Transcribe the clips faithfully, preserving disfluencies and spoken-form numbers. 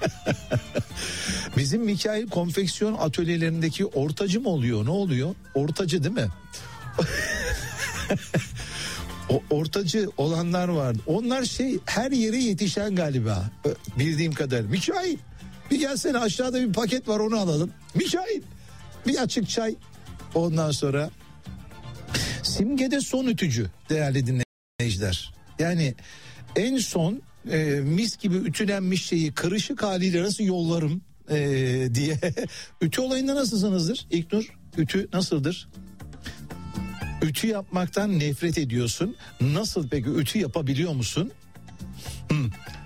Bizim Mikail konfeksiyon atölyelerindeki ortacı mı oluyor? Ne oluyor? Ortacı değil mi? O ortacı olanlar vardı. Onlar şey her yere yetişen galiba. Bildiğim kadar. Mikail bir gelsene, aşağıda bir paket var, onu alalım. Mikail bir açık çay. Ondan sonra Simge'de son ütücü değerli dinleyiciler. Yani en son e, mis gibi ütülenmiş şeyi kırışık haliyle nasıl yollarım e, diye. Ütü olayında nasılsınızdır İlknur? Ütü nasıldır? Ütü yapmaktan nefret ediyorsun. Nasıl peki, ütü yapabiliyor musun? Hmm.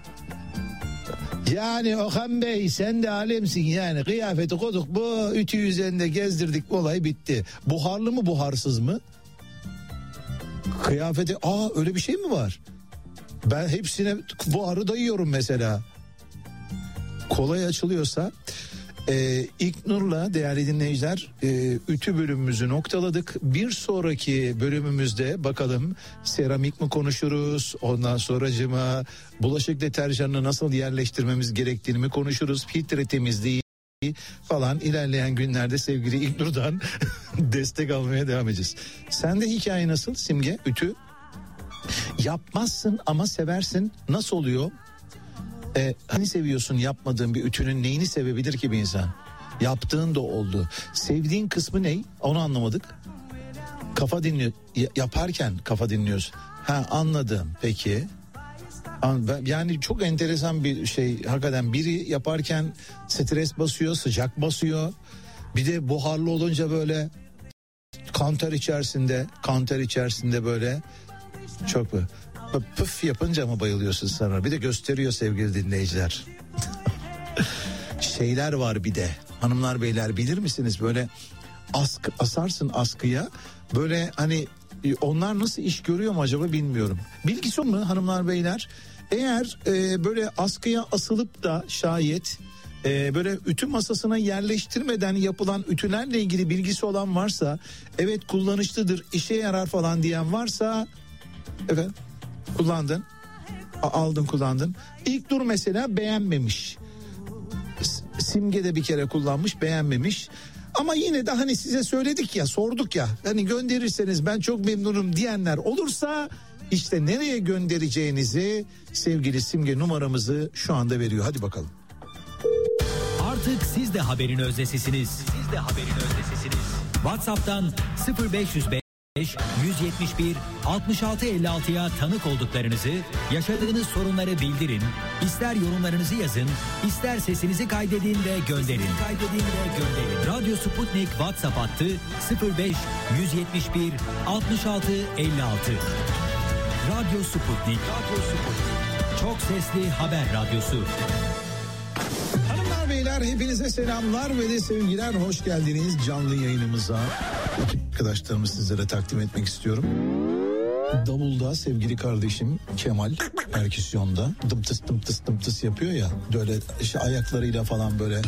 Yani Okan Bey sen de alemsin yani, kıyafeti koyduk bu ütü üzerinde gezdirdik, bu olay bitti. Buharlı mı buharsız mı? Kıyafeti aa öyle bir şey mi var? Ben hepsine buharı dayıyorum mesela. Kolay açılıyorsa. Ee, İlknur'la değerli dinleyiciler e, ütü bölümümüzü noktaladık. Bir sonraki bölümümüzde bakalım seramik mi konuşuruz, ondan sonracıma bulaşık deterjanını nasıl yerleştirmemiz gerektiğini mi konuşuruz, filtre temizliği falan. İlerleyen günlerde sevgili İlknur'dan destek almaya devam edeceğiz. Sende hikaye nasıl Simge? Ütü yapmazsın ama seversin, nasıl oluyor? Ee, hani seviyorsun yapmadığın bir ütünün neyini sevebilir ki bir insan? Yaptığın da oldu. Sevdiğin kısmı ne? Onu anlamadık. Kafa dinliyor. Y- yaparken kafa dinliyorsun. Ha anladım. Peki. Yani çok enteresan bir şey. Hakikaten biri yaparken stres basıyor, sıcak basıyor. Bir de buharlı olunca böyle kanter içerisinde, kanter içerisinde böyle çok böyle. Püf yapınca mı bayılıyorsun sana? Bir de gösteriyor sevgili dinleyiciler. Şeyler var bir de. Hanımlar beyler bilir misiniz? Böyle askı, asarsın askıya. Böyle hani onlar nasıl iş görüyor mu acaba bilmiyorum. Bilgisi mu hanımlar beyler? Eğer e, böyle askıya asılıp da şayet e, böyle ütü masasına yerleştirmeden yapılan ütülerle ilgili bilgisi olan varsa, evet kullanışlıdır, işe yarar falan diyen varsa, evet kullandın, aldın kullandın. İlknur mesela beğenmemiş. Simge de bir kere kullanmış, beğenmemiş. Ama yine de hani size söyledik ya, sorduk ya, hani gönderirseniz ben çok memnunum diyenler olursa işte nereye göndereceğinizi sevgili Simge numaramızı şu anda veriyor. Hadi bakalım. Artık siz de haberin özdesisiniz. Siz de haberin özdesisiniz. WhatsApp'tan sıfır beş yüz beş yüz yetmiş bir altmış altı elli altıya tanık olduklarınızı, yaşadığınız sorunları bildirin. İster yorumlarınızı yazın, ister sesinizi kaydedin ve gönderin. Kaydedin ve gönderin. Radyo Sputnik WhatsApp hattı sıfır beş yüz yetmiş bir altmış altı elli altı. Radyo Sputnik. Radyo Sputnik. Çok sesli haber radyosu. Hanımlar beyler hepinize selamlar ve de sevgiler, hoş geldiniz canlı yayınımıza. Arkadaşlarımı sizlere takdim etmek istiyorum. Davulda sevgili kardeşim Kemal, perküsyonda dıptıs dıptıs dıptıs yapıyor ya, böyle işte ayaklarıyla falan böyle.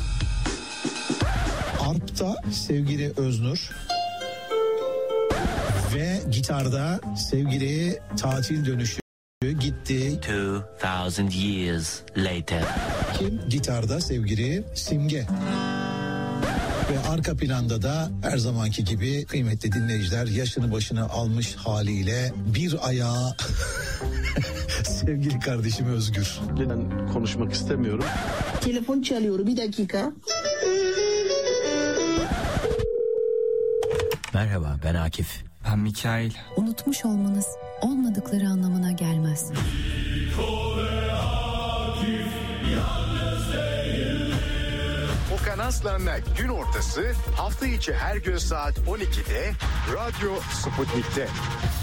Arp'ta sevgili Öznur ve gitarda sevgili tatil dönüşü gitti. two thousand years later. Kim? Gitarda sevgili Simge. Ve arka planda da her zamanki gibi kıymetli dinleyiciler, yaşını başını almış haliyle bir ayağı sevgili kardeşim Özgür. Ben konuşmak istemiyorum. Telefon çalıyor, bir dakika. Merhaba, ben Akif. Ben Mikail. Unutmuş olmanız olmadıkları anlamına gelmez. Okan Aslan'la gün ortası hafta içi her gün saat on ikide Radyo Sputnik'te.